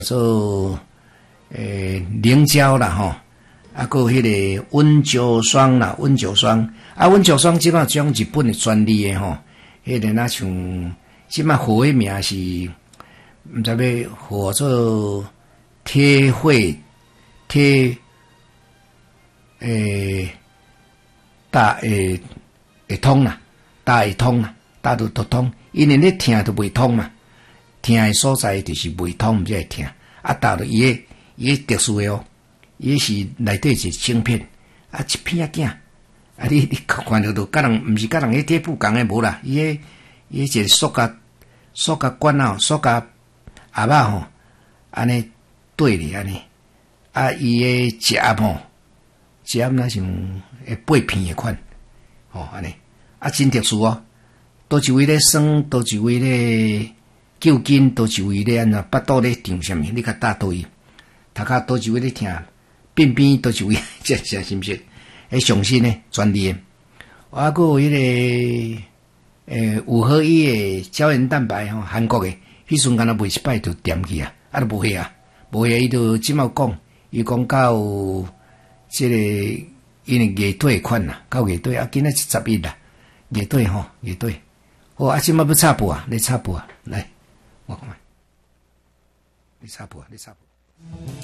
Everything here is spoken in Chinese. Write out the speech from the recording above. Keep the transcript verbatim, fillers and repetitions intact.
做诶凝胶啦吼，啊，还有迄个温灸霜啦，温灸霜啊，温灸霜即摆种日本的专利的吼，迄个若像即摆号的名是毋知要号做贴会贴诶大诶会通啦，大会通啦，大都都通，因为你疼都袂通嘛。疼的所在就是袂通，毋才会疼。啊，到了伊个伊个特殊的哦，伊是内底是芯片，啊一片仔镜，啊你你看着都甲人，毋是甲人迄贴布共的无啦，伊个伊个一个塑胶塑胶管啊，塑胶盒仔吼，安尼对咧安尼，啊伊个夹吼，夹若像会八片的款，吼安尼，啊真特殊哦，倒一位咧酸，倒一位咧。究竟倒一位咧安怎巴肚咧长啥物？你甲搭倒伊，头壳倒一位咧疼，边边倒一位，这这是毋是？迄上新诶专利诶，啊，还有迄个诶五合一诶胶原蛋白吼，韩国诶，迄阵敢若卖一摆就掂去啊，啊都无去啊，无去伊就即马讲，伊讲到即个因为月底款啦，到月底啊，今仔是十一啦，月底吼，月底，好啊，即马要插播啊，你插播啊，来。我看，你插播，你插播。